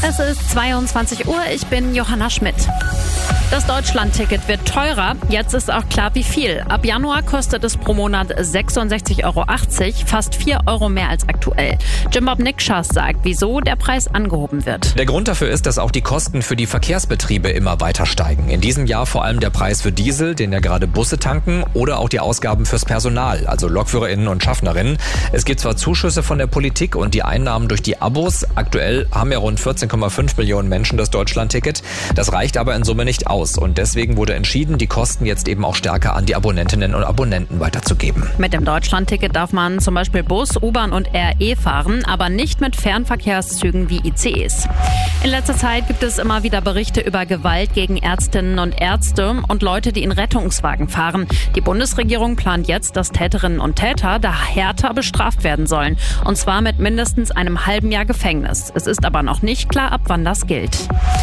Es ist 22 Uhr, ich bin Johanna Schmidt. Das Deutschland-Ticket wird teurer, jetzt ist auch klar wie viel. Ab Januar kostet es pro Monat 66,80 €, fast 4 € mehr als aktuell. Jim Bob Nikschas sagt, wieso der Preis angehoben wird. Der Grund dafür ist, dass auch die Kosten für die Verkehrsbetriebe immer weiter steigen. In diesem Jahr vor allem der Preis für Diesel, den ja gerade Busse tanken, oder auch die Ausgaben fürs Personal, also LokführerInnen und Schaffnerinnen. Es gibt zwar Zuschüsse von der Politik und die Einnahmen durch die Abos. Aktuell haben ja rund 14,5 Millionen Menschen das Deutschland-Ticket. Das reicht aber in Summe nicht aus. Und deswegen wurde entschieden, die Kosten jetzt eben auch stärker an die Abonnentinnen und Abonnenten weiterzugeben. Mit dem Deutschland-Ticket darf man zum Beispiel Bus, U-Bahn und RE fahren, aber nicht mit Fernverkehrszügen wie ICEs. In letzter Zeit gibt es immer wieder Berichte über Gewalt gegen Ärztinnen und Ärzte und Leute, die in Rettungswagen fahren. Die Bundesregierung plant jetzt, dass Täterinnen und Täter da härter bestraft werden sollen. Und zwar mit mindestens einem halben Jahr Gefängnis. Es ist aber noch nicht klar, ab wann das gilt.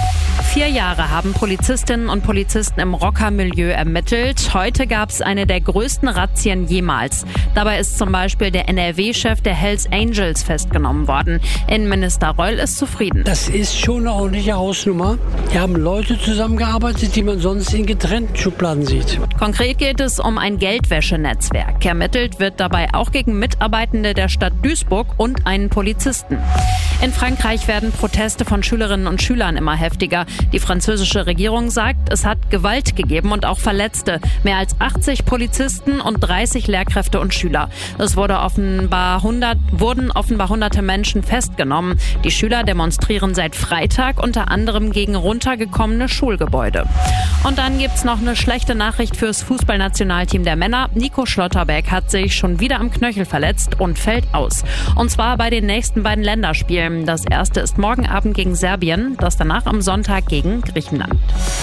4 Jahre haben Polizistinnen und Polizisten im Rockermilieu ermittelt. Heute gab es eine der größten Razzien jemals. Dabei ist zum Beispiel der NRW-Chef der Hells Angels festgenommen worden. Innenminister Reul ist zufrieden. Das ist schon eine ordentliche Hausnummer. Hier haben Leute zusammengearbeitet, die man sonst in getrennten Schubladen sieht. Konkret geht es um ein Geldwäschenetzwerk. Ermittelt wird dabei auch gegen Mitarbeitende der Stadt Duisburg und einen Polizisten. In Frankreich werden Proteste von Schülerinnen und Schülern immer heftiger. Die französische Regierung sagt, es hat Gewalt gegeben und auch Verletzte. Mehr als 80 Polizisten und 30 Lehrkräfte und Schüler. Es wurden offenbar hunderte Menschen festgenommen. Die Schüler demonstrieren seit Freitag unter anderem gegen runtergekommene Schulgebäude. Und dann gibt's noch eine schlechte Nachricht fürs Fußballnationalteam der Männer. Nico Schlotterbeck hat sich schon wieder am Knöchel verletzt und fällt aus. Und zwar bei den nächsten beiden Länderspielen. Das erste ist morgen Abend gegen Serbien, das danach am Sonntag gegen Griechenland.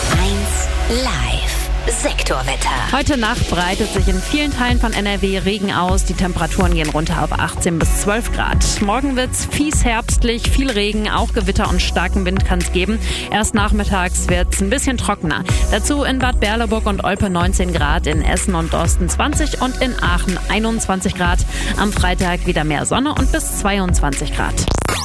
1 Live Sektorwetter. Heute Nacht breitet sich in vielen Teilen von NRW Regen aus. Die Temperaturen gehen runter auf 18 bis 12 Grad. Morgen wird's fies herbstlich, viel Regen, auch Gewitter und starken Wind kann es geben. Erst nachmittags wird's ein bisschen trockener. Dazu in Bad Berleburg und Olpe 19 Grad, in Essen und Dorsten 20 und in Aachen 21 Grad. Am Freitag wieder mehr Sonne und bis 22 Grad.